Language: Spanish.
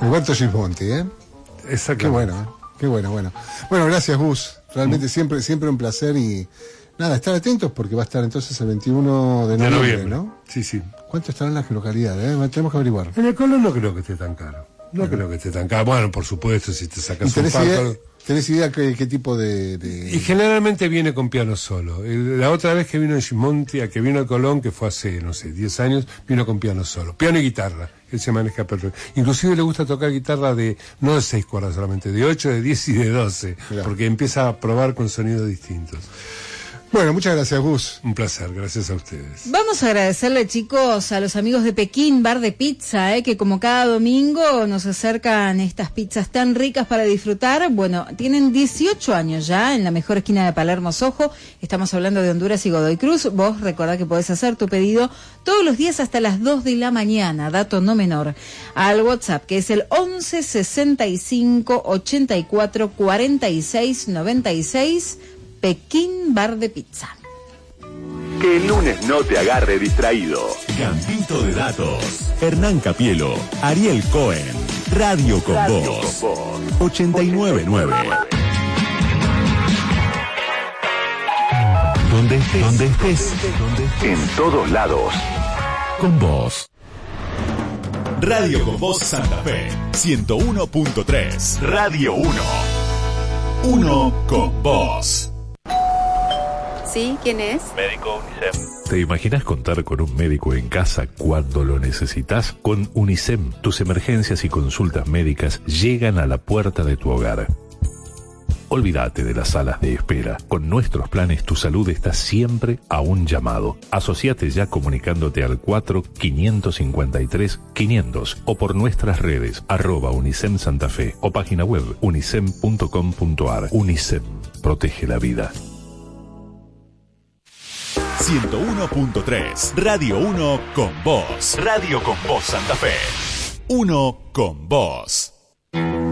Humberto Gismonti, ¿eh? Exacto. Qué bueno, ¿eh? Qué bueno. Bueno, gracias, Gus. Realmente siempre un placer y nada, estar atentos porque va a estar entonces el 21 de noviembre, ¿no? Sí. ¿Cuánto estarán las localidades? Tenemos que averiguar. En el Colón no creo que esté tan caro. Creo que esté tan caro. Bueno, por supuesto, si te sacas un par... ¿Tenés idea qué tipo de...? Y generalmente viene con piano solo. La otra vez que vino en Gismonti, que vino al Colón, que fue hace, 10 años, vino con piano solo. Piano y guitarra. Él se maneja perfecto. Inclusive le gusta tocar guitarra no de 6 cuerdas solamente, de 8, de 10 y de 12. Claro. Porque empieza a probar con sonidos distintos. Bueno, muchas gracias, Gus. Un placer, gracias a ustedes. Vamos a agradecerle, chicos, a los amigos de Pekín, bar de pizza, que como cada domingo nos acercan estas pizzas tan ricas para disfrutar. Bueno, tienen 18 años ya en la mejor esquina de Palermo, Soho. Estamos hablando de Honduras y Godoy Cruz. Vos recordá que podés hacer tu pedido todos los días hasta las 2 de la mañana, dato no menor, al WhatsApp, que es el 11 65 84 46 96. Pekín Bar de Pizza. Que el lunes no te agarre distraído. Gambito de datos. Hernán Capielo, Ariel Cohen. Radio con Vos. 89.9. Donde estés. En todos lados. Con vos. Radio con Vos Santa Fe. 101.3. Radio 1. Uno con vos. ¿Sí? ¿Quién es? Médico UNICEF. ¿Te imaginas contar con un médico en casa cuando lo necesitas? Con UNICEM, tus emergencias y consultas médicas llegan a la puerta de tu hogar. Olvídate de las salas de espera. Con nuestros planes tu salud está siempre a un llamado. Asociate ya comunicándote al 4-553-500 o por nuestras redes @UNICEM Santa Fe o página web unicem.com.ar. UNICEM, protege la vida. 101.3 Radio 1 con vos. Radio con Vos Santa Fe. 1 con vos.